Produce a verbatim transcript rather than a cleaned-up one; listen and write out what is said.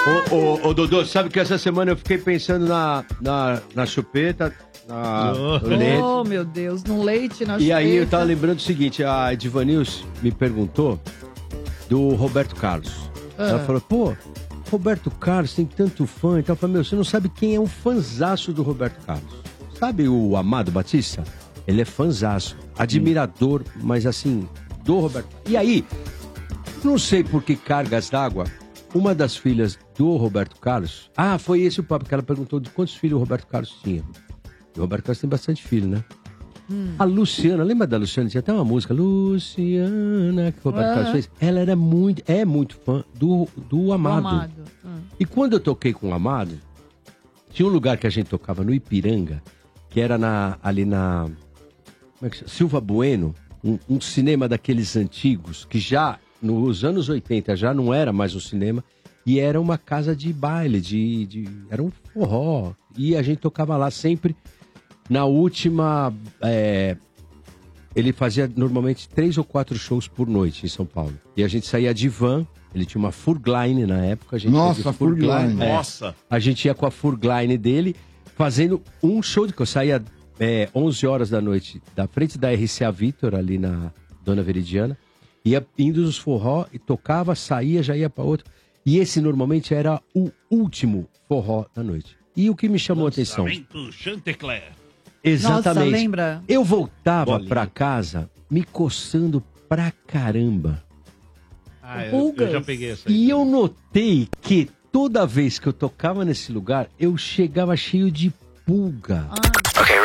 Ô, ô, ô, Dodô, sabe que essa semana eu fiquei pensando na, na, na chupeta, na, no leite. Oh, meu Deus, no leite, na E chupeta. aí eu tava lembrando o seguinte, a Edvanils me perguntou do Roberto Carlos. Ah. Ela falou, pô, Roberto Carlos tem tanto fã. Então eu falei, meu, você não sabe quem é um fanzaço do Roberto Carlos. Sabe o Amado Batista? Ele é fanzaço, admirador, mas assim, do Roberto. E aí, não sei por que cargas d'água, uma das filhas do Roberto Carlos... Ah, foi esse o papo que ela perguntou de quantos filhos o Roberto Carlos tinha. O Roberto Carlos tem bastante filho, né? Hum. A Luciana, lembra da Luciana? Tinha até uma música, Luciana, que o Roberto ah. Carlos fez. Ela era muito, é muito fã do, do Amado. Do Amado. Hum. E quando eu toquei com o Amado, tinha um lugar que a gente tocava no Ipiranga, que era na, ali na... Como é que chama? Silva Bueno, um, um cinema daqueles antigos, que já, nos anos oitenta, já não era mais um cinema, e era uma casa de baile, de, de era um forró. E a gente tocava lá sempre. Na última, é, ele fazia normalmente três ou quatro shows por noite em São Paulo. E a gente saía de van, ele tinha uma Furgline na época. A gente Nossa, Furgline. É, Nossa. A gente ia com a Furgline dele, fazendo um show de que eu saía é, onze horas da noite da frente da R C A Victor, ali na Dona Veridiana. Ia indo nos forró e tocava, saía, já ia para outro. E esse normalmente era o último forró da noite. E o que me chamou a atenção... Chantecler. Exatamente. Nossa, lembra? Eu voltava Bolinha. pra casa me coçando pra caramba. Ah, eu, eu já peguei essa aí. E eu notei que toda vez que eu tocava nesse lugar, eu chegava cheio de pulga. Ah. Okay,